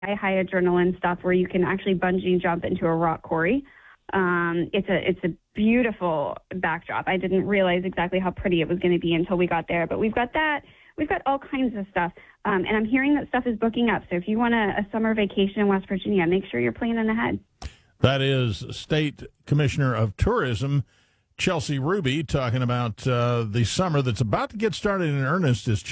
high adrenaline stuff where you can actually bungee jump into a rock quarry. It's a beautiful backdrop. I didn't realize exactly how pretty it was going to be until we got there, but we've got that. We've got all kinds of stuff, and I'm hearing that stuff is booking up. So if you want a summer vacation in West Virginia, make sure you're planning ahead. That is State Commissioner of Tourism Chelsea Ruby talking about the summer that's about to get started in earnest. As